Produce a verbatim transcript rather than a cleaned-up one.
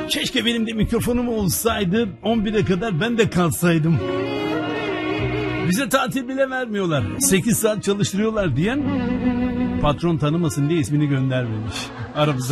Keşke benim de mikrofonum olsaydı, on bire kadar ben de kalsaydım. Bize tatil bile vermiyorlar. sekiz saat çalıştırıyorlar diyen patron tanımasın diye ismini göndermemiş. Aramızda